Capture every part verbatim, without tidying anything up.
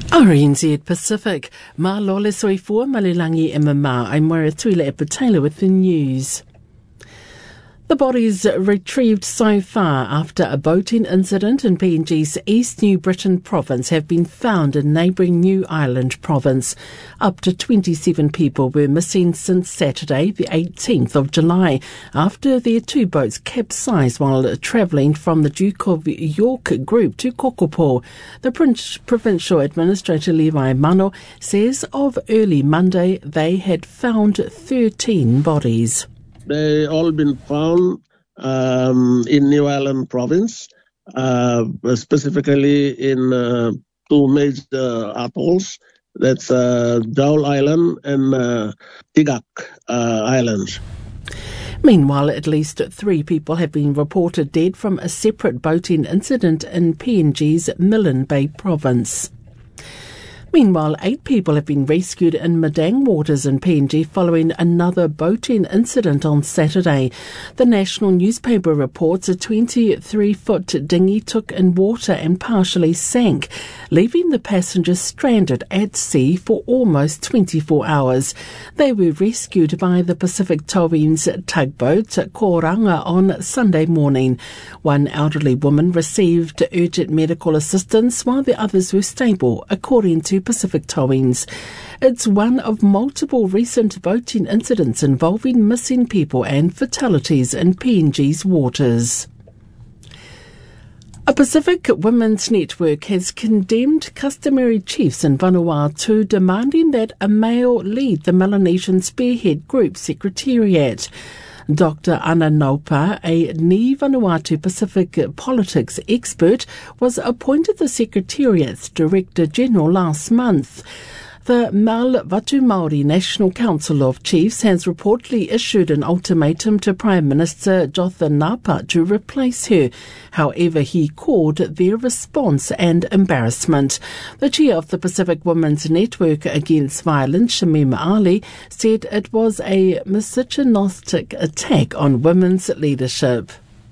R N Z Pacific, ma lole soifua malilangi e mama, I'm Moira Tuila Epatela with the news. The bodies retrieved so far after a boating incident in P N G's East New Britain province have been found in neighbouring New Ireland province. Up to twenty-seven people were missing since Saturday, the eighteenth of July, after their two boats capsized while travelling from the Duke of York group to Kokopo. The Provincial Administrator Levi Mano says of early Monday they had found thirteen bodies. They all been found um, in New Ireland province, uh, specifically in uh, two major atolls. That's uh, Jowl Island and uh, Tigak uh, Islands. Meanwhile, at least three people have been reported dead from a separate boating incident in P N G's Milne Bay province. Meanwhile, eight people have been rescued in Madang waters in P N G following another boating incident on Saturday. The national newspaper reports a twenty-three-foot dinghy took in water and partially sank, leaving the passengers stranded at sea for almost twenty-four hours. They were rescued by the Pacific Towing's tugboat Koranga on Sunday morning. One elderly woman received urgent medical assistance while the others were stable, according to Pacific Towings. It's one of multiple recent boating incidents involving missing people and fatalities in P N G's waters. A Pacific Women's Network has condemned customary chiefs in Vanuatu demanding that a male lead the Melanesian Spearhead Group Secretariat. Doctor Ana Naupa, a Ni Vanuatu Pacific politics expert, was appointed the Secretariat's Director General last month. The Mal Vatu Māori National Council of Chiefs has reportedly issued an ultimatum to Prime Minister Jotha Napa to replace her. However, he called their response an embarrassment. The chair of the Pacific Women's Network Against Violence, Shamima Ali, said it was a misogynistic attack on women's leadership.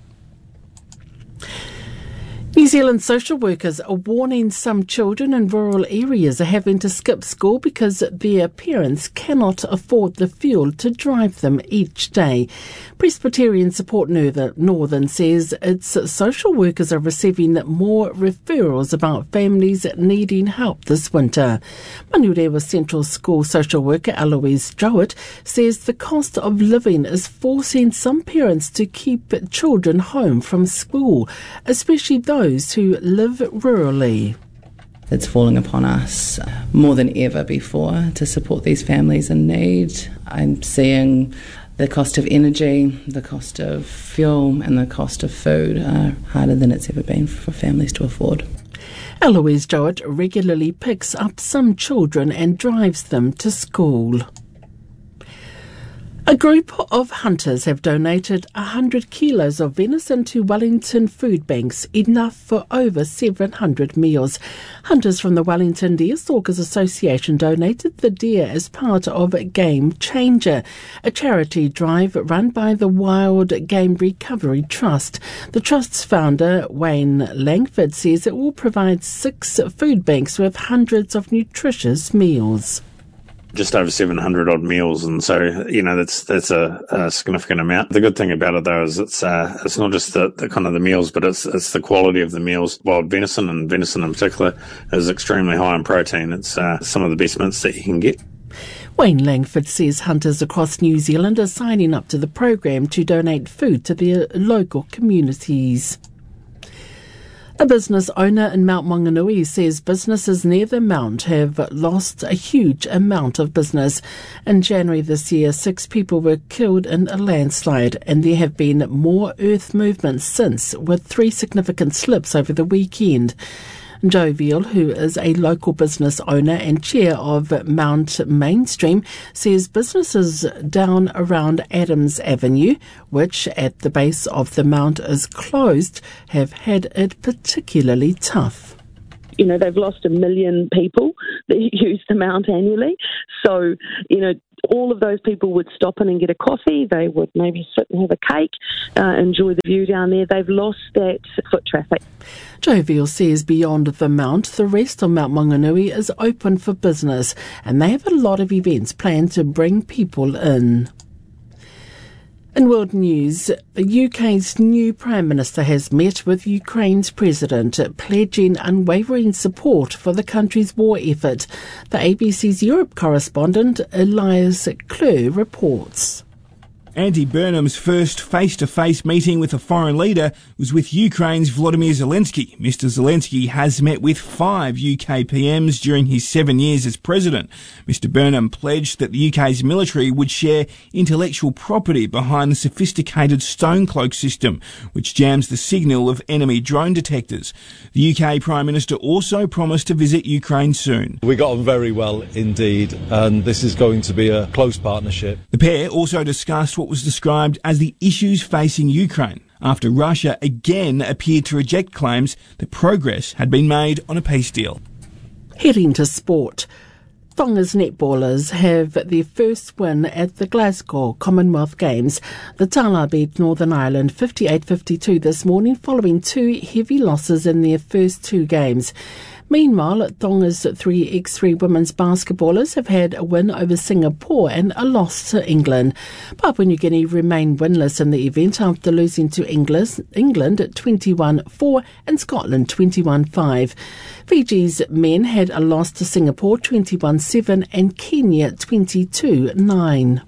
New Zealand social workers are warning some children in rural areas are having to skip school because their parents cannot afford the fuel to drive them each day. Presbyterian Support Northern says its social workers are receiving more referrals about families needing help this winter. Manurewa Central School social worker Eloise Jowett says the cost of living is forcing some parents to keep children home from school, especially those who live rurally. It's falling upon us more than ever before to support these families in need. I'm seeing the cost of energy, the cost of fuel and the cost of food are harder than it's ever been for families to afford. Eloise Jowett regularly picks up some children and drives them to school. A group of hunters have donated one hundred kilos of venison to Wellington food banks, enough for over seven hundred meals. Hunters from the Wellington Deer Stalkers Association donated the deer as part of Game Changer, a charity drive run by the Wild Game Recovery Trust. The Trust's founder, Wayne Langford, says it will provide six food banks with hundreds of nutritious meals. Just over seven hundred odd meals, and so you know that's that's a, a significant amount. The good thing about it though is it's uh, it's not just the, the kind of the meals, but it's it's the quality of the meals. Wild venison, and venison in particular, is extremely high in protein. It's uh, some of the best mince that you can get. Wayne Langford says hunters across New Zealand are signing up to the program to donate food to their local communities. A business owner in Mount Maunganui says businesses near the mount have lost a huge amount of business. In January this year, six people were killed in a landslide, and there have been more earth movements since, with three significant slips over the weekend. Joe Veal, who is a local business owner and chair of Mount Mainstream, says businesses down around Adams Avenue, which at the base of the mount is closed, have had it particularly tough. You know, they've lost a million people that use the mount annually. So, you know, all of those people would stop in and get a coffee. They would maybe sit and have a cake, uh, enjoy the view down there. They've lost that foot traffic. Jovial says beyond the Mount, the rest of Mount Maunganui is open for business, and they have a lot of events planned to bring people in. In world news, the U K's new Prime Minister has met with Ukraine's President, pledging unwavering support for the country's war effort. The A B C's Europe correspondent, Elias Klur, reports. Andy Burnham's first face-to-face meeting with a foreign leader was with Ukraine's Volodymyr Zelensky. Mister Zelensky has met with five U K P Ms during his seven years as president. Mister Burnham pledged that the U K's military would share intellectual property behind the sophisticated Stonecloak system, which jams the signal of enemy drone detectors. The U K Prime Minister also promised to visit Ukraine soon. We got on very well indeed, and this is going to be a close partnership. The pair also discussed what was described as the issues facing Ukraine after Russia again appeared to reject claims that progress had been made on a peace deal. Heading to sport. Tonga's netballers have their first win at the Glasgow Commonwealth Games. The Tala beat Northern Ireland fifty-eight fifty-two this morning following two heavy losses in their first two games. Meanwhile, Tonga's three by three women's basketballers have had a win over Singapore and a loss to England. Papua New Guinea remain winless in the event after losing to England twenty-one four and Scotland twenty-one five. Fiji's men had a loss to Singapore twenty-one seven and Kenya twenty-two nine.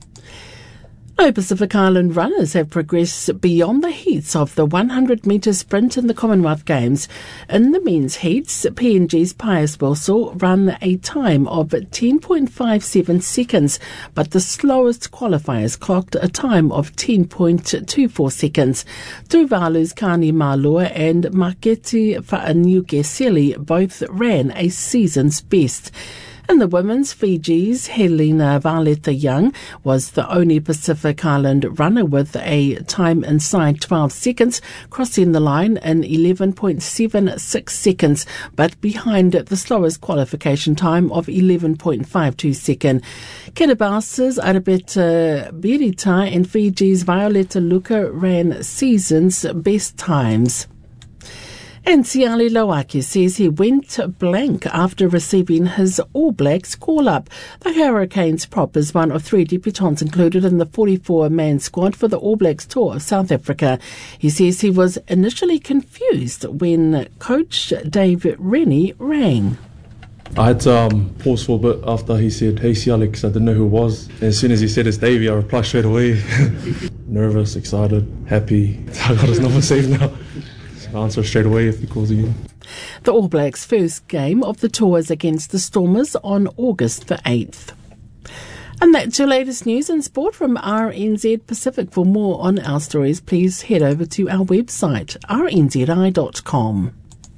No Pacific Island runners have progressed beyond the heats of the one hundred metre sprint in the Commonwealth Games. In the men's heats, P N G's Pius Wilsall ran a time of ten point five seven seconds, but the slowest qualifiers clocked a time of ten point two four seconds. Tuvalu's Kani Malua and Maketi Fa'anuke-Seli both ran a season's best. In the women's, Fiji's Helena Valeta-Young was the only Pacific Island runner with a time inside twelve seconds, crossing the line in eleven point seven six seconds, but behind the slowest qualification time of eleven point five two seconds. Kiribasa's Arabetta Birita and Fiji's Violeta Luka ran season's best times. And Siali Loaki says he went blank after receiving his All Blacks call-up. The Hurricanes prop is one of three debutants included in the forty-four man squad for the All Blacks tour of South Africa. He says he was initially confused when coach Dave Rennie rang. I had to um, pause for a bit after he said, "Hey Siali," because I didn't know who it was. And as soon as he said it's Davey, I replied straight away. Nervous, excited, happy. I got his number saved now. Answer straight away if he calls again. The All Blacks' first game of the tour is against the Stormers on August the eighth. And that's your latest news and sport from R N Z Pacific. For more on our stories, please head over to our website, r n z i dot com.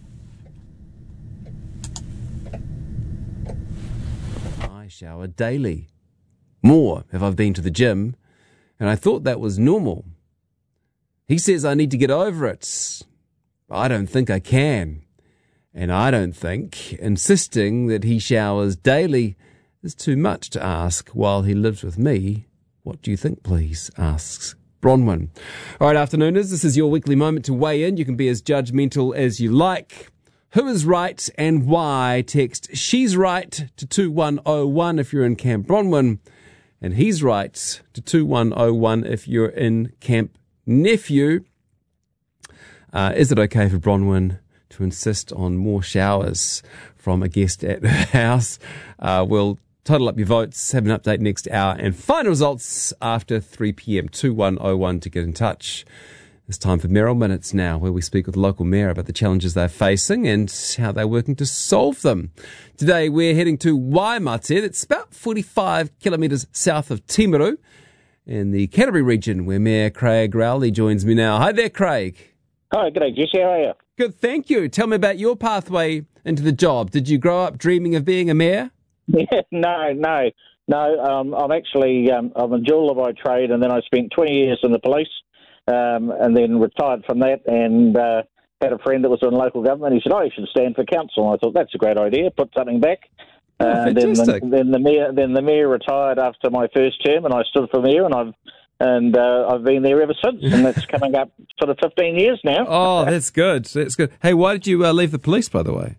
I shower daily. More if I've been to the gym, and I thought that was normal. He says I need to get over it. I don't think I can. And I don't think insisting that he showers daily is too much to ask while he lives with me. What do you think, please? Asks Bronwyn. All right, afternooners, this is your weekly moment to weigh in. You can be as judgmental as you like. Who is right and why? Text "She's Right" to two one oh one if you're in Camp Bronwyn, and "He's Right" to two one oh one if you're in Camp Nephew. Uh, is it okay for Bronwyn to insist on more showers from a guest at her house? Uh, we'll total up your votes, have an update next hour, and final results after three p.m. two one oh one to get in touch. It's time for Mayoral Minutes now, where we speak with the local mayor about the challenges they're facing and how they're working to solve them. Today we're heading to Waimate. It's about forty-five kilometres south of Timaru in the Canterbury region, where Mayor Craig Rowley joins me now. Hi there, Craig. Hi, g'day, Jesse. How are you? Good, thank you. Tell me about your pathway into the job. Did you grow up dreaming of being a mayor? Yeah, no, no, no. Um, I'm actually um, I'm a jeweller by trade, and then I spent twenty years in the police, um, and then retired from that, and uh, had a friend that was in local government. He said, "Oh, you should stand for council." And I thought that's a great idea. Put something back, Oh, Uh, then, the, fantastic. then the mayor, then the mayor retired after my first term, and I stood for mayor, and I've and uh, I've been there ever since, and that's coming up sort of fifteen years now. Oh, that's good. That's good. Hey, why did you uh, leave the police, by the way?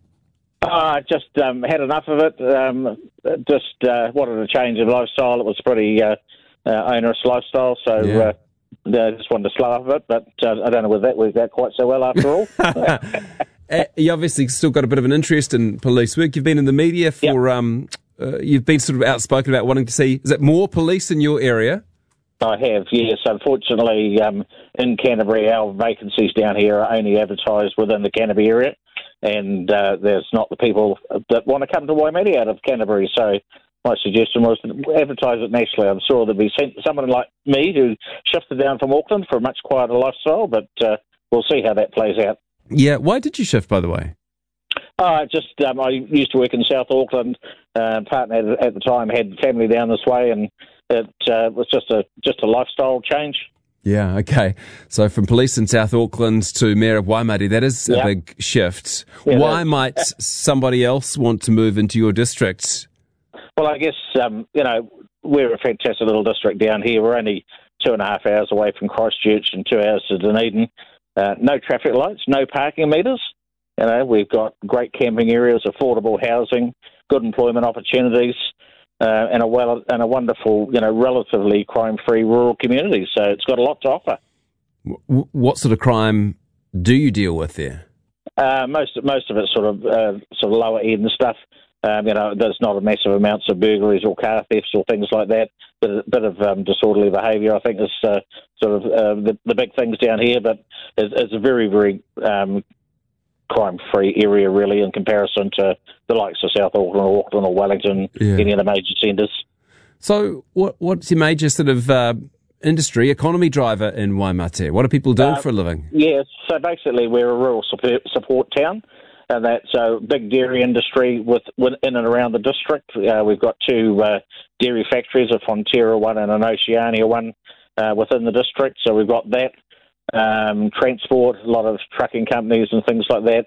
I just um, had enough of it. Um, just uh, wanted a change of lifestyle. It was a pretty uh, uh, onerous lifestyle, so Yeah. uh, I just wanted to slow up a bit. But uh, I don't know whether that worked out quite so well after all. Uh, you obviously still got a bit of an interest in police work. You've been in the media for, Yep. um, uh, you've been sort of outspoken about wanting to see, is it more police in your area? I have, yes. Unfortunately, um, in Canterbury, our vacancies down here are only advertised within the Canterbury area, and uh, there's not the people that want to come to Waimate out of Canterbury. So my suggestion was to advertise it nationally. I'm sure there'd be someone like me who shifted down from Auckland for a much quieter lifestyle, but uh, we'll see how that plays out. Yeah. Why did you shift, by the way? Uh, just um, I used to work in South Auckland. Uh, partner at, at the time had family down this way, and it uh, was just a just a lifestyle change. Yeah, okay. So from police in South Auckland to Mayor of Waimate, that is a Yeah. big shift. Yeah, Why that- might somebody else want to move into your district? Well, I guess um, you know we're a fantastic little district down here. We're only two and a half hours away from Christchurch and two hours to Dunedin. Uh, no traffic lights, no parking meters. You know, we've got great camping areas, affordable housing, good employment opportunities, uh, and a well and a wonderful, you know, relatively crime-free rural community. So it's got a lot to offer. W- what sort of crime do you deal with there? Uh, most most of it's sort of uh, sort of lower end stuff. Um, you know, there's not a massive amounts of burglaries or car thefts or things like that. But a bit of um, disorderly behaviour, I think, is uh, sort of uh, the, the big things down here. But it's, it's a very, very um, crime-free area, really, in comparison to the likes of South Auckland or Auckland or Wellington, Yeah. any of the major centres. So what what's your major sort of uh, industry, economy driver in Waimate? What are people doing Uh, for a living? Yes, so basically we're a rural support, support town, and that's a big dairy industry with, with in and around the district. Uh, we've got two uh, dairy factories, a Fonterra one and an Oceania one uh, within the district, so we've got that. Um, transport, a lot of trucking companies and things like that,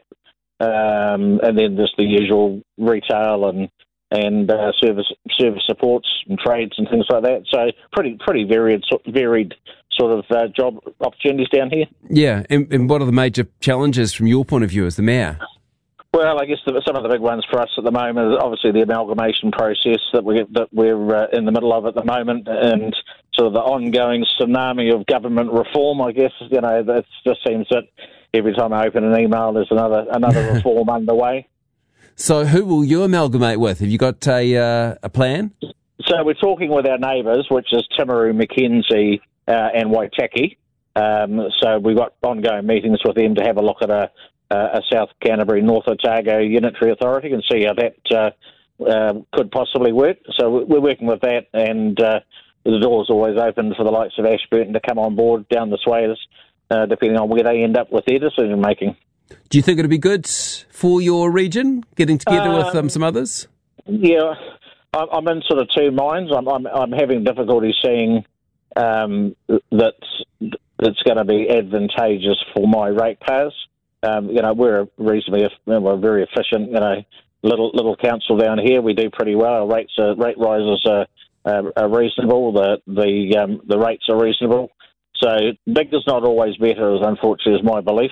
um, and then just the usual retail and and uh, service service supports and trades and things like that. So pretty pretty varied varied sort of uh, job opportunities down here. Yeah, and, and what are the major challenges from your point of view as the mayor? Well, I guess the, some of the big ones for us at the moment is obviously the amalgamation process that we that we're uh, in the middle of at the moment, and sort of the ongoing tsunami of government reform. I guess you know it just seems that every time I open an email, there's another another reform underway. So who will you amalgamate with? Have you got a uh, a plan? So we're talking with our neighbours, which is Timaru, Mackenzie, uh, and Waitaki. Um, so we've got ongoing meetings with them to have a look at a. Uh, a South Canterbury North Otago Unitary Authority and see how that uh, uh, could possibly work. So we're working with that, and uh, the door's always open for the likes of Ashburton to come on board down the swayers, uh, depending on where they end up with their decision making. Do you think it'd be good for your region, getting together um, with um, some others? Yeah, I'm in sort of two minds. I'm I'm, I'm having difficulty seeing um, that it's going to be advantageous for my ratepayers. Um, you know, we're reasonably, we're very efficient, you know, little little council down here. We do pretty well. Our rates are, rate rises are, are, are reasonable. The the um, the rates are reasonable. So big is not always better, as unfortunately is my belief.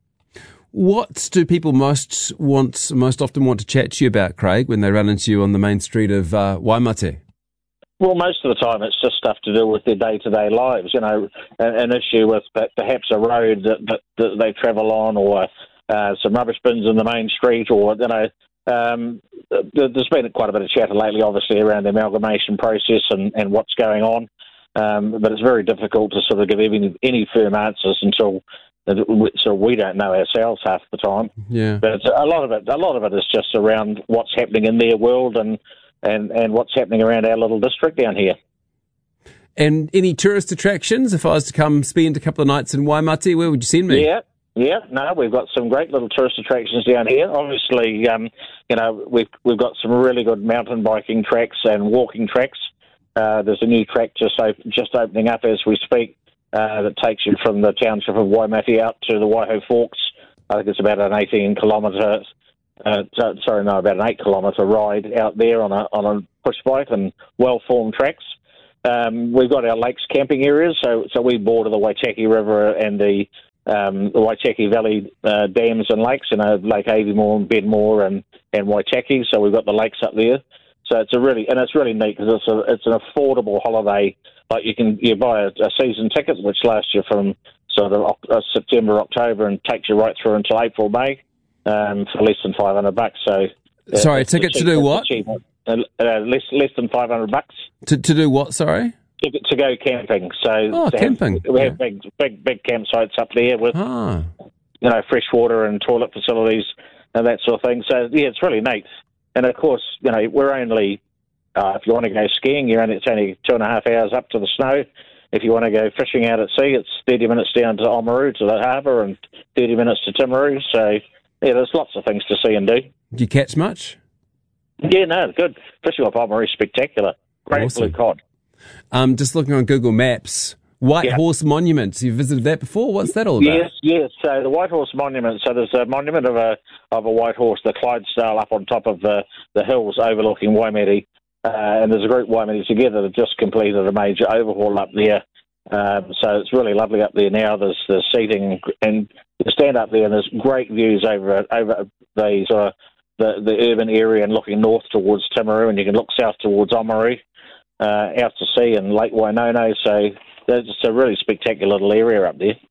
What do people most want, most often want to chat to you about, Craig, when they run into you on the main street of uh, Waimate? Well, most of the time it's just stuff to do with their day-to-day lives, you know, an, an issue with perhaps a road that, that, that they travel on, or uh, some rubbish bins in the main street, or, you know, um, there's been quite a bit of chatter lately, obviously, around the amalgamation process and, and what's going on, um, but it's very difficult to sort of give any, any firm answers until so we don't know ourselves half the time. Yeah. But a lot of it, a lot of it is just around what's happening in their world and And, and what's happening around our little district down here. And any tourist attractions? If I was to come spend a couple of nights in Waimate, where would you send me? Yeah, yeah. No, we've got some great little tourist attractions down here. Obviously, um, you know, we've we've got some really good mountain biking tracks and walking tracks. Uh, there's a new track just op- just opening up as we speak uh, that takes you from the township of Waimate out to the Waiho Forks. I think it's about an eighteen kilometre uh, so, sorry, no, about an eight kilometre ride out there on a on a push bike and well-formed tracks. Um, we've got our lakes camping areas, so so we border the Waitaki River and the um, the Waitaki Valley uh, dams and lakes, you know, Lake Aviemore, Bedmore, and and Waitaki. So we've got the lakes up there. So it's a really and it's really neat because it's a it's an affordable holiday. Like you can you buy a, a season ticket which lasts you from sort of uh, September, October, and takes you right through until April, May, um, for less than five hundred bucks. So uh, sorry, ticket to do what? Uh, uh, less less than five hundred bucks. To to do what? Sorry. To, to go camping. So oh, camping. Have, we yeah. have big big big campsites up there with ah. you know fresh water and toilet facilities and that sort of thing. So yeah, it's really neat. And of course, you know, we're only uh, if you want to go skiing, you're only it's only two and a half hours up to the snow. If you want to go fishing out at sea, it's thirty minutes down to Oamaru, to the harbour, and thirty minutes to Timaru. So, yeah, there's lots of things to see and do. Do you catch much? Yeah, no, good. Fishing off Oamaru is spectacular. Great awesome. blue cod. Um, just looking on Google Maps, White yeah. Horse Monument. You visited that before? What's that all about? Yes, yes. So the White Horse Monument, so there's a monument of a of a white horse, the Clydesdale, up on top of the, the hills overlooking Waimate. Uh, and there's a group Waimate Together that just completed a major overhaul up there. Um, so it's really lovely up there now. There's there's seating, and you stand up there and there's great views over over the sort of the, the urban area and looking north towards Timaru, and you can look south towards Oamaru, uh, out to sea and Lake Wainono. So there's just a really spectacular little area up there.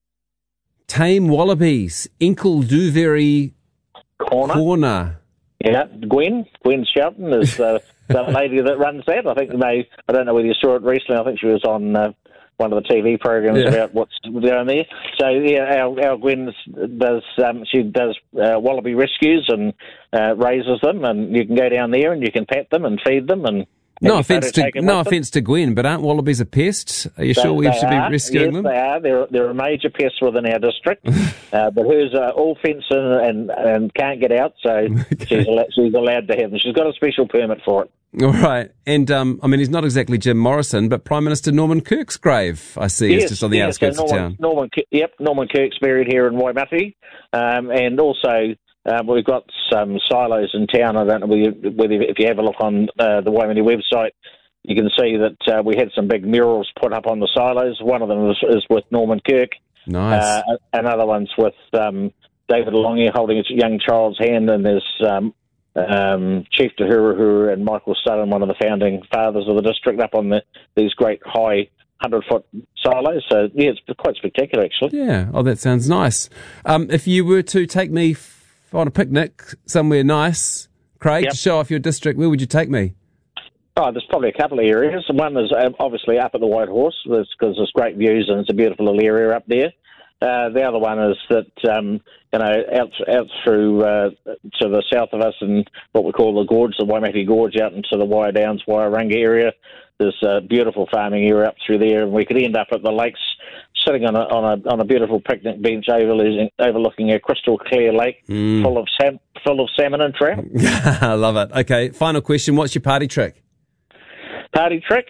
Tame wallabies, Inkle Dewberry Corner. Corner. Yeah, Gwen, Gwen Shelton is uh, the lady that runs that. I think they, I don't know whether you saw it recently, I think she was on uh, one of the T V programs yeah. about what's down there. So, yeah, our, our Gwen does, um, she does uh, wallaby rescues and uh, raises them, and you can go down there and you can pet them and feed them and No offence to no offence to Gwen, but aren't wallabies a pest? Are you they, sure we should are. be rescuing yes, them? They are. They're, they're a major pest within our district, uh, but hers are all fenced in and, and can't get out, so okay. she's, al- she's allowed to have them. She's got a special permit for it. All right, and um, I mean, he's not exactly Jim Morrison, but Prime Minister Norman Kirk's grave, I see, yes, is just on the yes, outskirts so Norman, of town. Norman, yep, Norman Kirk's buried here in Waimate, um, and also. Uh, we've got some silos in town. I don't know whether, whether if you have a look on uh, the Waimate website, you can see that uh, we had some big murals put up on the silos. One of them is, is with Norman Kirk. Nice. Uh, another one's with um, David Longy holding a young child's hand, and there's um, um, Chief Te Hurahura and Michael Sutton, one of the founding fathers of the district, up on the, these great high hundred-foot silos. So, yeah, it's quite spectacular, actually. Yeah. Oh, that sounds nice. Um, if you were to take me f- on a picnic somewhere nice, Craig, yep. to show off your district, where would you take me? Oh, there's probably a couple of areas. One is um, obviously up at the White Horse, because there's great views and it's a beautiful little area up there. Uh, the other one is that, um, you know, out out through uh, to the south of us and what we call the Gorge, the Waimate Gorge, out into the Wire Downs, Wairanga area. There's a beautiful farming area up through there, and we could end up at the lakes, sitting on a on a on a beautiful picnic bench overlooking overlooking a crystal clear lake mm. full of sam- full of salmon and trout. I love it. Okay, final question: what's your party trick? Party trick?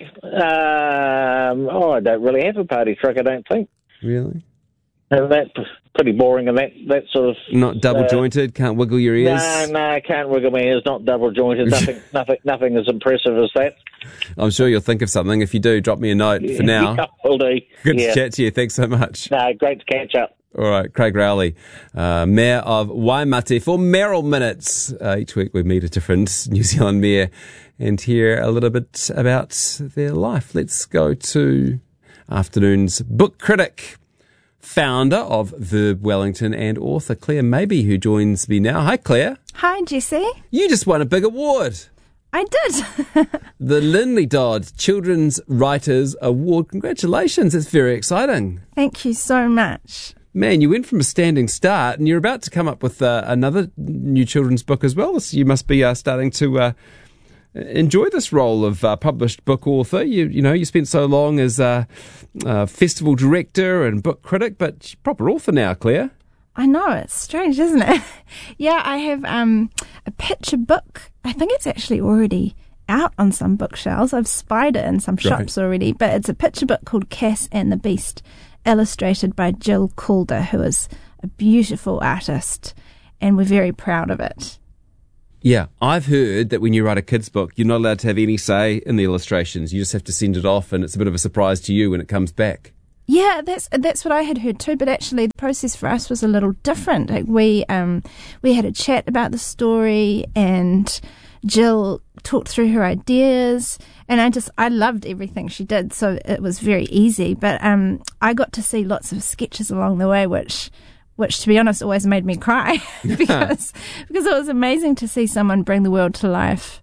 Um, oh, I don't really have a party trick. I don't think. Really? And that's pretty boring, and that, that sort of... Not double-jointed? Uh, can't wiggle your ears? No, no, I can't wiggle my ears. Not double-jointed. Nothing nothing, nothing as impressive as that. I'm sure you'll think of something. If you do, drop me a note for now. Yeah, will do. Good yeah. to chat to you. Thanks so much. No, great to catch up. All right, Craig Rowley, uh, Mayor of Waimate for Mayoral Minutes. Uh, each week we meet a different New Zealand mayor and hear a little bit about their life. Let's go to afternoon's book critic, founder of Verb Wellington and author Claire Mabey, who joins me now. Hi, Claire. Hi, Jesse. You just won a big award. I did. The Linley Dodd Children's Writers Award. Congratulations. It's very exciting. Thank you so much. Man, you went from a standing start and you're about to come up with uh, another new children's book as well. So you must be uh, starting to uh, enjoy this role of uh, published book author. You you know, you spent so long as a uh, uh, festival director and book critic, but proper author now, Claire. I know, it's strange, isn't it? Yeah, I have um, a picture book. I think it's actually already out on some bookshelves. I've spied it in some shops right. already, but it's a picture book called Cass and the Beast, illustrated by Jill Calder, who is a beautiful artist. and we're very proud of it. Yeah, I've heard that when you write a kid's book, you're not allowed to have any say in the illustrations. You just have to send it off, and it's a bit of a surprise to you when it comes back. Yeah, that's that's what I had heard too. But actually, the process for us was a little different. Like we um we had a chat about the story, and Jill talked through her ideas, and I just I loved everything she did. So it was very easy. But um I got to see lots of sketches along the way, which. which, to be honest, always made me cry because because it was amazing to see someone bring the world to life.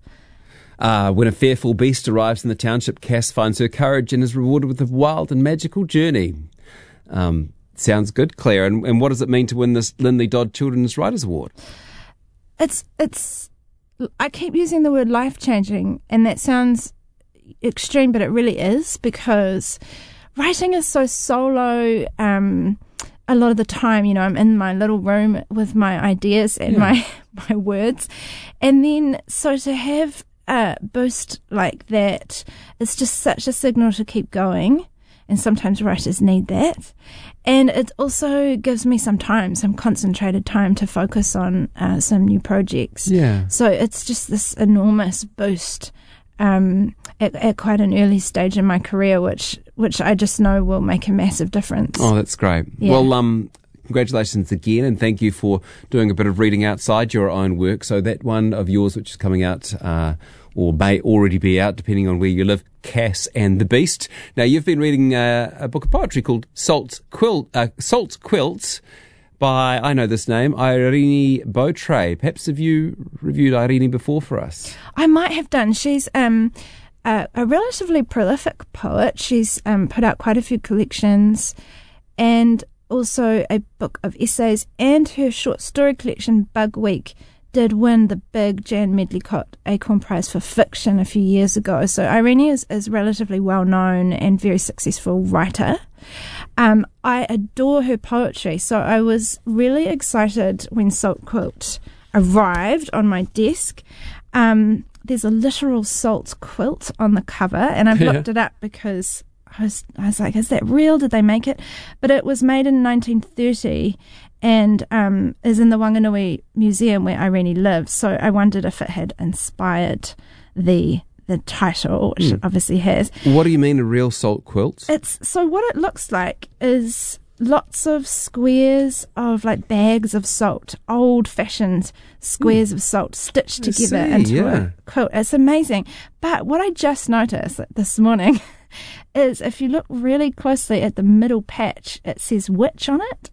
Uh, when a fearful beast arrives in the township, Cass finds her courage and is rewarded with a wild and magical journey. Um, sounds good, Claire. And, and what does it mean to win this Lindley Dodd Children's Writers Award? It's it's. I keep using the word life-changing, and that sounds extreme, but it really is, because writing is so solo. Um, A lot of the time, you know, I'm in my little room with my ideas and yeah. my my words, and then so to have a boost like that, it's just such a signal to keep going. And sometimes writers need that, and it also gives me some time, some concentrated time to focus on uh, some new projects. Yeah. So it's just this enormous boost um, at, at quite an early stage in my career, which. which I just know will make a massive difference. Oh, that's great. Yeah. Well, um, congratulations again, and thank you for doing a bit of reading outside your own work. So that one of yours, which is coming out, uh, or may already be out, depending on where you live, Cass and the Beast. Now, you've been reading uh, a book of poetry called Salt Quilt, uh, Salt Quilts by, I know this name, Irene Beautray. Perhaps have you reviewed Irene before for us? I might have done. She's... Um, Uh, a relatively prolific poet. She's um, put out quite a few collections, and also a book of essays, and her short story collection, Bug Week, did win the big Jan Medlicott Acorn Prize for Fiction a few years ago. So Irene is, is relatively well known and very successful writer. Um, I adore her poetry, so I was really excited when Salt Quilt arrived on my desk. Um, There's a literal salt quilt on the cover, and I've yeah. looked it up because I was I was like, is that real? Did they make it? But it was made in nineteen thirty and um, is in the Wanganui Museum where Irene lives. So I wondered if it had inspired the the title, which mm. it obviously has. What do you mean, a real salt quilt? It's so what it looks like is lots of squares of like bags of salt, old-fashioned squares mm. of salt stitched I together see, into yeah. a quilt. It's amazing. But what I just noticed this morning is if you look really closely at the middle patch, it says witch on it.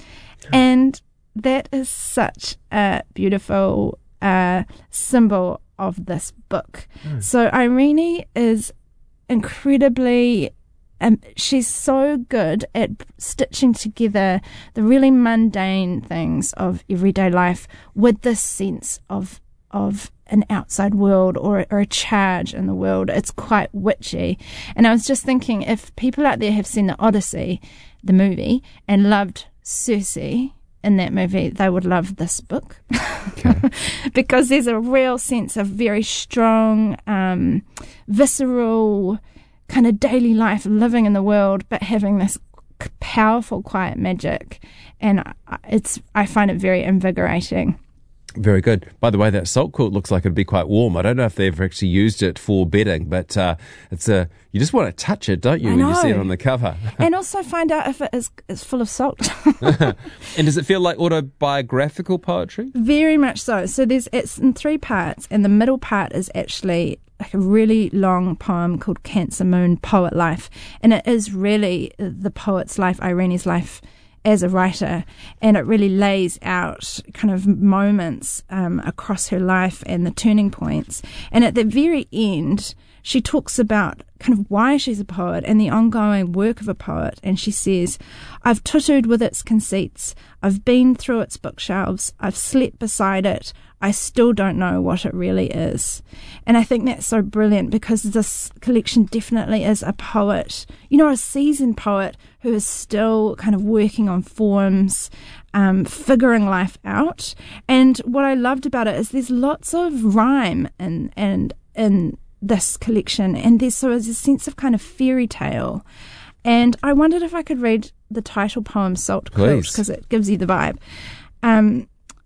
And that is such a beautiful uh, symbol of this book. Mm. So Irene is incredibly... Um, she's so good at stitching together the really mundane things of everyday life with this sense of of an outside world or, or a charge in the world. It's quite witchy. And I was just thinking, if people out there have seen the Odyssey, the movie, and loved Circe in that movie, they would love this book. Okay. Because there's a real sense of very strong, um, visceral... kind of daily life, living in the world, but having this powerful, quiet magic, and it's I find it very invigorating. Very good. By the way, that salt quilt looks like it'd be quite warm. I don't know if they've actually used it for bedding, but uh, it's a you just want to touch it, don't you, I when know. you see it on the cover? And also find out if it is, is full of salt. And does it feel like autobiographical poetry? Very much so. So there's it's in three parts, and the middle part is actually like a really long poem called Cancer Moon, Poet Life. And it is really the poet's life, Irene's life as a writer. And it really lays out kind of moments um, across her life and the turning points. And at the very end, she talks about kind of why she's a poet and the ongoing work of a poet. And she says, I've tutooed with its conceits. I've been through its bookshelves. I've slept beside it. I still don't know what it really is. And I think that's so brilliant because this collection definitely is a poet, you know, a seasoned poet who is still kind of working on forms, um, figuring life out. And what I loved about it is there's lots of rhyme and and in this collection, and there's so there's a sense of kind of fairy tale. And I wondered if I could read the title poem, Salt Quilt, because it gives you the vibe. Um,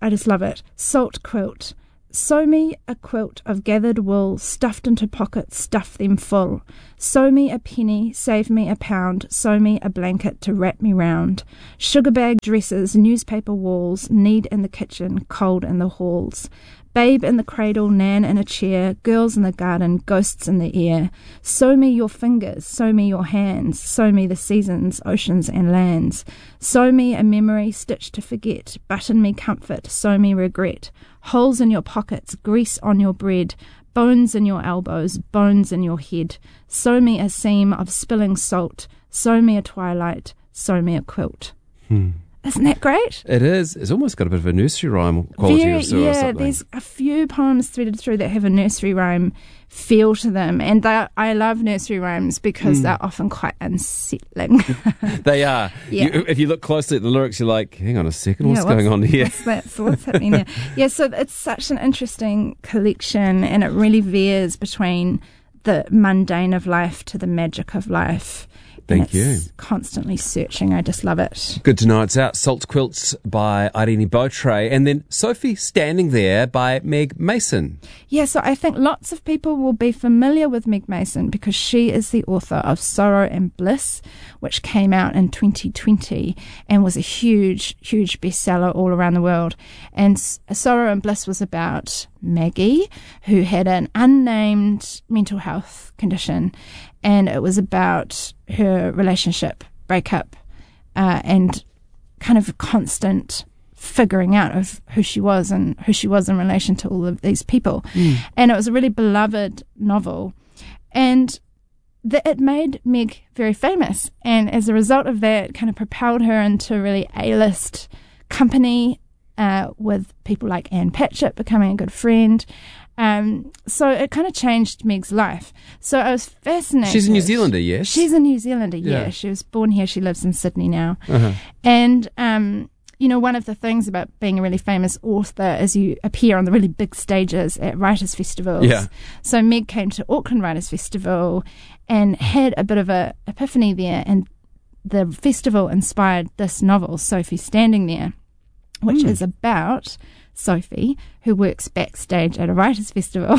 I just love it. Salt quilt. Sew me a quilt of gathered wool, stuffed into pockets, stuff them full. Sew me a penny, save me a pound, sew me a blanket to wrap me round. Sugar bag dresses, newspaper walls, need in the kitchen, cold in the halls. Babe in the cradle, Nan in a chair, girls in the garden, ghosts in the air. Sew me your fingers, sew me your hands, sew me the seasons, oceans and lands. Sew me a memory stitched to forget, button me comfort, sew me regret. Holes in your pockets, grease on your bread, bones in your elbows, bones in your head. Sew me a seam of spilling salt, sew me a twilight, sew me a quilt. Hmm. Isn't that great? It is. It's almost got a bit of a nursery rhyme quality Very, or so, yeah, or something. there's a few poems threaded through that have a nursery rhyme feel to them. And I love nursery rhymes because mm. they're often quite unsettling. They are. Yeah. You, if you look closely at the lyrics, you're like, hang on a second, what's, yeah, what's going on here? What's, that, so what's happening there? Yeah, so it's such an interesting collection, and it really veers between the mundane of life to the magic of life. Thank you. Constantly searching. I just love it. Good to know it's out. Salt Quilts by Irene Beautray. And then Sophie Standing There by Meg Mason. Yeah, so I think lots of people will be familiar with Meg Mason because she is the author of Sorrow and Bliss, which came out in twenty twenty and was a huge, huge bestseller all around the world. And Sorrow and Bliss was about Maggie, who had an unnamed mental health condition. And it was about her relationship breakup uh, and kind of constant figuring out of who she was and who she was in relation to all of these people. Mm. And it was a really beloved novel. And the, it made Meg very famous. And as a result of that, it kind of propelled her into really A-list company uh, with people like Anne Patchett becoming a good friend. Um, so it kind of changed Meg's life. So I was fascinated. She's a New Zealander, yes? She's a New Zealander, yeah. yeah. She was born here. She lives in Sydney now. Uh-huh. And, um, you know, one of the things about being a really famous author is you appear on the really big stages at writers' festivals. Yeah. So Meg came to Auckland Writers' Festival and had a bit of a epiphany there, and the festival inspired this novel, Sophie Standing There, which mm. is about Sophie, who works backstage at a writers' festival.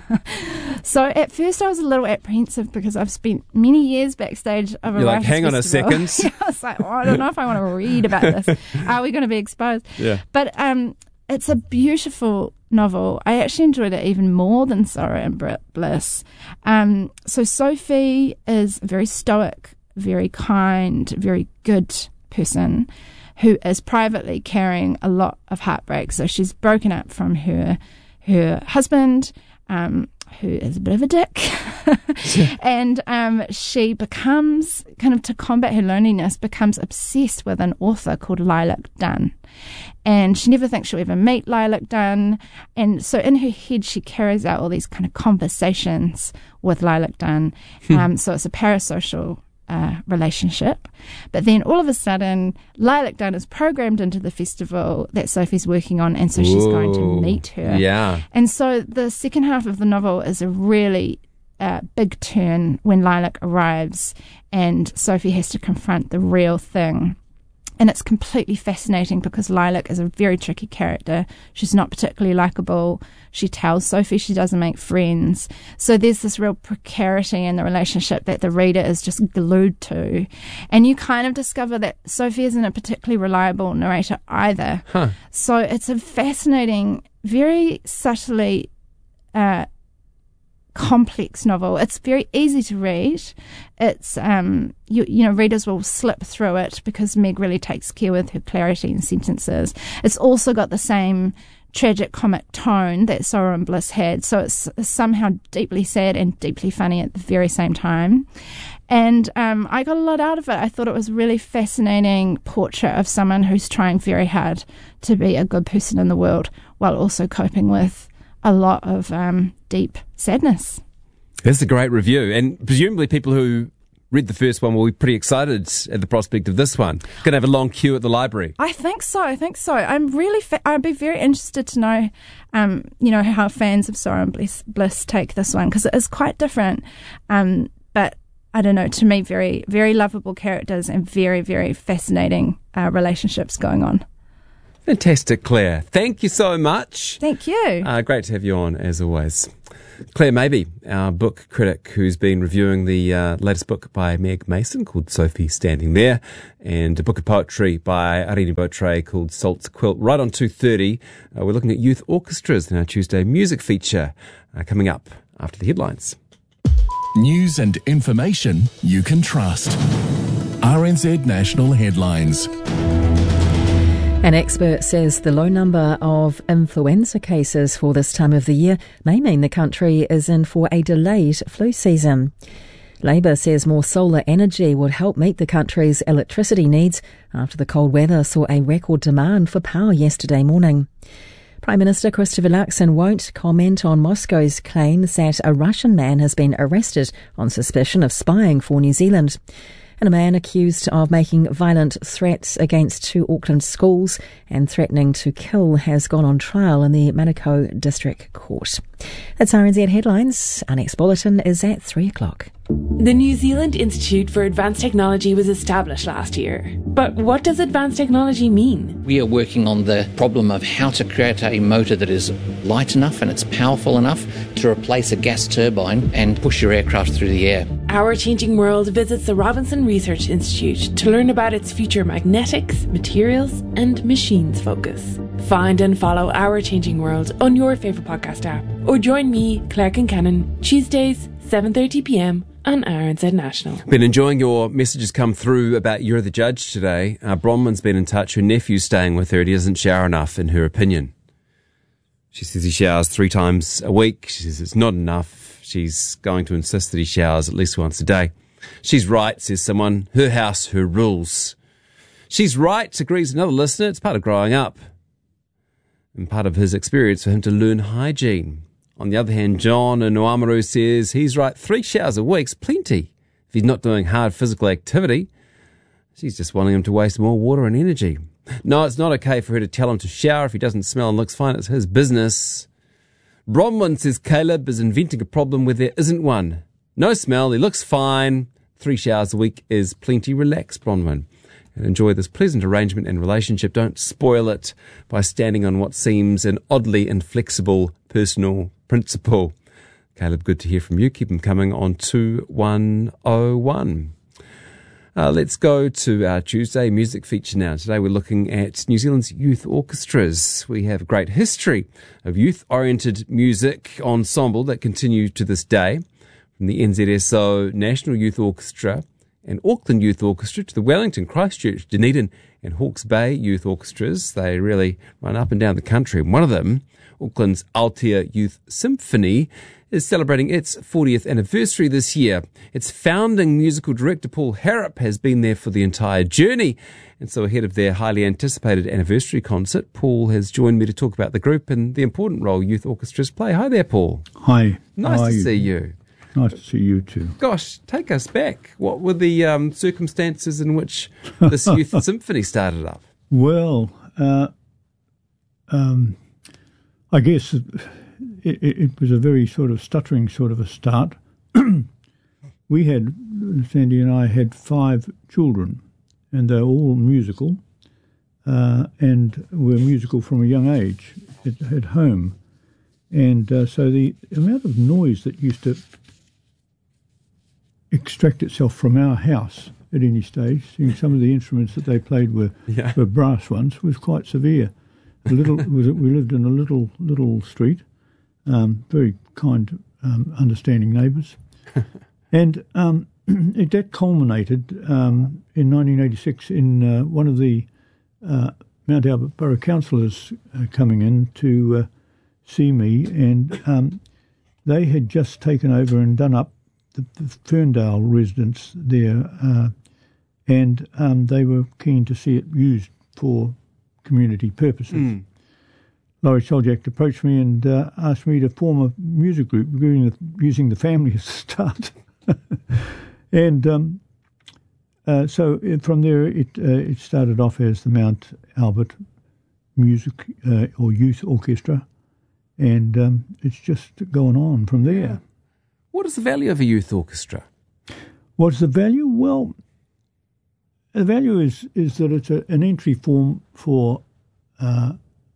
So at first I was a little apprehensive because I've spent many years backstage of a You're writers' like, hang festival. on a second. I was like, oh, I don't know if I want to read about this. Are we going to be exposed? Yeah. But um, it's a beautiful novel. I actually enjoyed it even more than Sorrow and Bliss. Um, so Sophie is a very stoic, very kind, very good person who is privately carrying a lot of heartbreak. So she's broken up from her her husband, um, who is a bit of a dick. And um, she becomes, kind of to combat her loneliness, becomes obsessed with an author called Lilac Dunn. And she never thinks she'll ever meet Lilac Dunn. And so in her head, she carries out all these kind of conversations with Lilac Dunn. Hmm. Um, so it's a parasocial Uh, relationship. But then all of a sudden, Lilac Dunn is programmed into the festival that Sophie's working on, and so she's Whoa. going to meet her. Yeah. And so the second half of the novel is a really uh, big turn when Lilac arrives and Sophie has to confront the real thing. And it's completely fascinating because Lilac is a very tricky character. She's not particularly likeable. She tells Sophie she doesn't make friends. So there's this real precarity in the relationship that the reader is just glued to. And you kind of discover that Sophie isn't a particularly reliable narrator either. Huh. So it's a fascinating, very subtly uh, complex novel. It's very easy to read. It's um you you know readers will slip through it because Meg really takes care with her clarity in sentences. It's also got the same tragic comic tone that Sorrow and Bliss had, so it's somehow deeply sad and deeply funny at the very same time. And um, I got a lot out of it. I thought it was a really fascinating portrait of someone who's trying very hard to be a good person in the world while also coping with a lot of um, deep sadness. That's a great review. And presumably people who read the first one will be pretty excited at the prospect of this one. Going to have a long queue at the library. I think so. I think so. I'm really. Fa- I'd be very interested to know, um, you know, how fans of Sorrow and Bliss, Bliss take this one, because it is quite different. Um, but I don't know. To me, very, very lovable characters and very, very fascinating uh, relationships going on. Fantastic, Claire. Thank you so much. Thank you. Uh, great to have you on, as always. Claire Mabey, our book critic, who's been reviewing the uh, latest book by Meg Mason called Sophie Standing There, and a book of poetry by Arini Beautray called Salt's Quilt. Right on two thirty, uh, we're looking at youth orchestras in our Tuesday music feature, uh, coming up after the headlines. News and information you can trust. R N Z National Headlines. An expert says the low number of influenza cases for this time of the year may mean the country is in for a delayed flu season. Labour says more solar energy would help meet the country's electricity needs after the cold weather saw a record demand for power yesterday morning. Prime Minister Christopher Luxon won't comment on Moscow's claims that a Russian man has been arrested on suspicion of spying for New Zealand. And a man accused of making violent threats against two Auckland schools and threatening to kill has gone on trial in the Manukau District Court. That's R N Z Headlines. Our next bulletin is at three o'clock. The New Zealand Institute for Advanced Technology was established last year. But what does advanced technology mean? We are working on the problem of how to create a motor that is light enough and it's powerful enough to replace a gas turbine and push your aircraft through the air. Our Changing World visits the Robinson Research Institute to learn about its future magnetics, materials and machines focus. Find and follow Our Changing World on your favourite podcast app. Or join me, Claire Kincannon, Tuesdays, seven thirty p m on R N Z National. Been enjoying your messages come through about You're the Judge today. Uh, Bronwyn's been in touch. Her nephew's staying with her and he doesn't shower enough, in her opinion. She says he showers three times a week. She says it's not enough. She's going to insist that he showers at least once a day. She's right, says someone. Her house, her rules. She's right, agrees another listener. It's part of growing up and part of his experience for him to learn hygiene. On the other hand, John in Oamaru says he's right, three showers a week's plenty if he's not doing hard physical activity. She's just wanting him to waste more water and energy. No, it's not okay for her to tell him to shower if he doesn't smell and looks fine. It's his business. Bronwyn says Caleb is inventing a problem where there isn't one. No smell, he looks fine. Three showers a week is plenty. Relax, Bronwyn, and enjoy this pleasant arrangement and relationship. Don't spoil it by standing on what seems an oddly inflexible personal principle. Caleb, good to hear from you. Keep them coming on two one oh one. Uh, let's go to our Tuesday music feature now. Today we're looking at New Zealand's youth orchestras. We have a great history of youth-oriented music ensemble that continue to this day. From the N Z S O National Youth Orchestra and Auckland Youth Orchestra to the Wellington, Christchurch, Dunedin and Hawke's Bay Youth Orchestras. They really run up and down the country. And one of them, Auckland's Altea Youth Symphony, is celebrating its fortieth anniversary this year. Its founding musical director, Paul Harrop, has been there for the entire journey. And so ahead of their highly anticipated anniversary concert, Paul has joined me to talk about the group and the important role youth orchestras play. Hi there, Paul. Hi. Nice How to are you? see you. Nice to see you too. Gosh, take us back. What were the um, circumstances in which this youth symphony started up? Well, uh, um, I guess it, it, it was a very sort of stuttering sort of a start. We had, Sandy and I had five children, and they're all musical, uh, and were musical from a young age at, at home. And uh, so the amount of noise that used to extract itself from our house at any stage, seeing some of the instruments that they played were, yeah. were brass ones, was quite severe. A little, was it, we lived in a little little street, um, very kind, um, understanding neighbours, and um, it, that culminated um, in nineteen eighty-six in uh, one of the uh, Mount Albert Borough councillors uh, coming in to uh, see me, and um, they had just taken over and done up the, the Ferndale residence there, uh, and um, they were keen to see it used for community purposes. Mm. Laurie Soljak approached me and uh, asked me to form a music group using the, using the family as a start. and um, uh, so it, from there it uh, it started off as the Mount Albert Music uh, or Youth Orchestra, and um, it's just gone on from there. Yeah. What is the value of a youth orchestra? What's the value? Well, the value is is that it's a, an entry form for uh,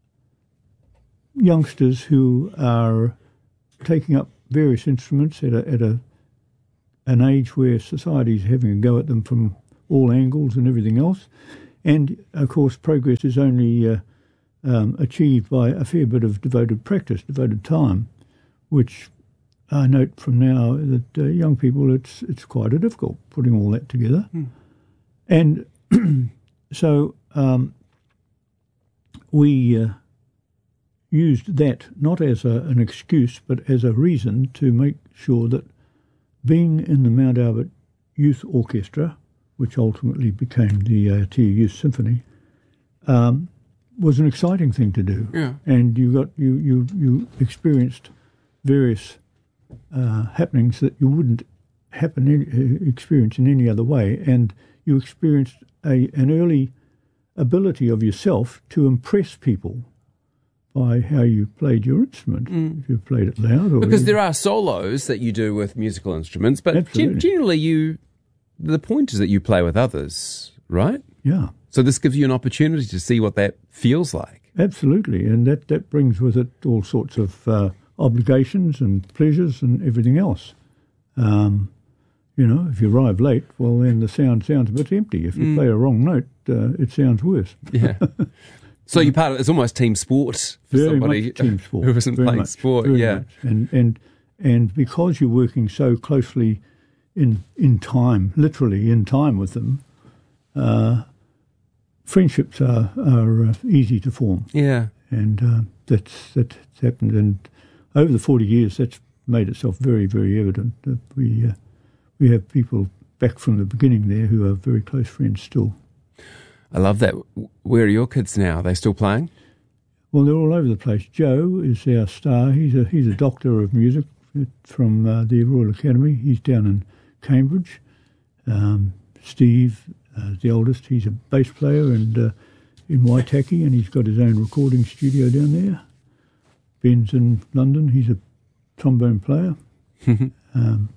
youngsters who are taking up various instruments at a, at a an age where society is having a go at them from all angles and everything else. And, of course, progress is only uh, um, achieved by a fair bit of devoted practice, devoted time, which I note from now that uh, young people, it's it's quite a difficult putting all that together. Mm. And so um, we uh, used that not as a, an excuse but as a reason to make sure that being in the Mount Albert Youth Orchestra, which ultimately became the Aotea Youth Symphony, um, was an exciting thing to do. Yeah. And you got you you, you experienced various uh, happenings that you wouldn't happen in, experience in any other way, and you experienced a an early ability of yourself to impress people by how you played your instrument, mm. if you played it loud. Or because you, there are solos that you do with musical instruments, but gen- generally you, the point is that you play with others, right? Yeah. So this gives you an opportunity to see what that feels like. Absolutely, and that, that brings with it all sorts of uh, obligations and pleasures and everything else. Um, you know, if you arrive late, well, then the sound sounds a bit empty. If you mm. play a wrong note, uh, it sounds worse. Yeah. So you're part of, it's almost team sport for Very somebody much team sport. who isn't Very playing much. sport. Very yeah. much. And, and, and because you're working so closely in, in time, literally in time with them, uh, friendships are, are uh, easy to form. Yeah. And uh, that's, that's happened. And over the forty years, that's made itself very, very evident that we, uh, we have people back from the beginning there who are very close friends still. I love that. Where are your kids now? Are they still playing? Well, they're all over the place. Joe is our star. He's a he's a doctor of music from uh, the Royal Academy. He's down in Cambridge. Um, Steve, uh, the oldest, he's a bass player and uh, in Waitaki, and he's got his own recording studio down there. Ben's in London. He's a trombone player. um,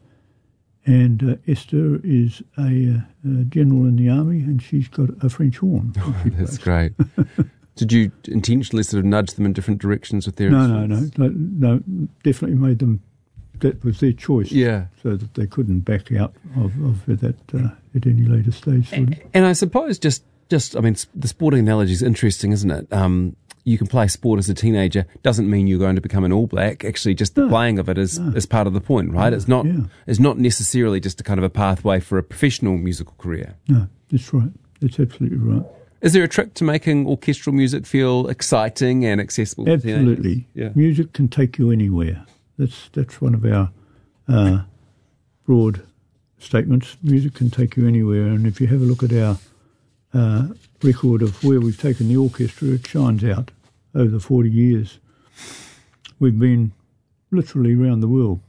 And uh, Esther is a, uh, a general in the army, and she's got a French horn. Oh, that's great. Did you intentionally sort of nudge them in different directions with their no, no, no, no, no, definitely made them, that was their choice. Yeah. So that they couldn't back out of, of that uh, at any later stage. And, and I suppose just, just, I mean, the sporting analogy is interesting, isn't it? Um, you can play sport as a teenager, doesn't mean you're going to become an All Black. Actually, just the no, playing of it is, no. is part of the point, right? No, it's not yeah. it's not necessarily just a kind of a pathway for a professional musical career. No, that's right. That's absolutely right. Is there a trick to making orchestral music feel exciting and accessible Absolutely. to teenagers? Yeah. Music can take you anywhere. That's, that's one of our uh, broad statements. Music can take you anywhere, and if you have a look at our uh, record of where we've taken the orchestra, it shines out over the forty years. We've been literally around the world,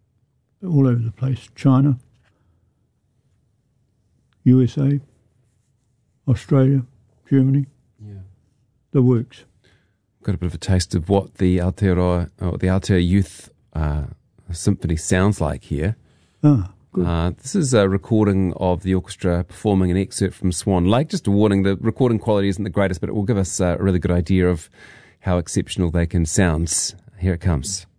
all over the place. China, U S A, Australia, Germany. Yeah. The works. Got a bit of a taste of what the Aotearoa, or the Aotea Youth uh, Symphony sounds like here. Ah. Uh, this is a recording of the orchestra performing an excerpt from Swan Lake. Just a warning, the recording quality isn't the greatest, but it will give us uh, a really good idea of how exceptional they can sound. Here it comes.